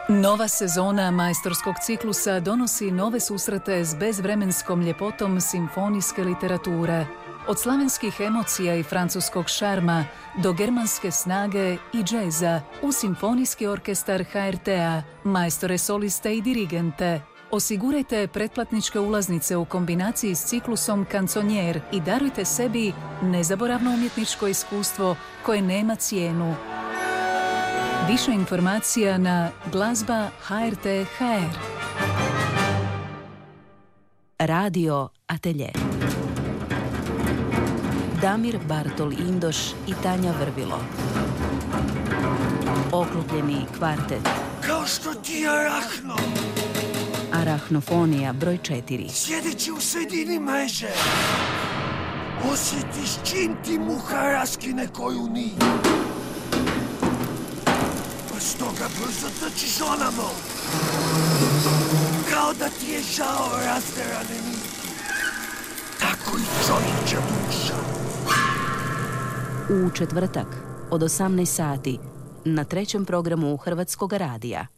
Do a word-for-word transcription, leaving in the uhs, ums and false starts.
Nova sezona majstorskog ciklusa donosi nove susrete s bezvremenskom ljepotom simfonijske literature. Od slavenskih emocija i francuskog šarma do germanske snage i džeza u simfonijski orkestar ha er te-a, majstore soliste i dirigente. Osigurajte pretplatničke ulaznice u kombinaciji s ciklusom Kanconier i darujte sebi nezaboravno umjetničko iskustvo koje nema cijenu. Više informacija na glazba ha er te ha er. Radio Atelje. Damir Bartol Indoš i Tanja Vrvilo. Oklopljeni kvartet. Kao što ti je arahno. Arahnofonija broj četiri. Sjedeći u sredini mreže. Osjetiš čim ti muha raskine koju ni. Stoga brzo trčiš onamo. Kao da ti je žao razderane niti. Tako i čovječe duša. U četvrtak od osamnaest sati na trećem programu Hrvatskog radija.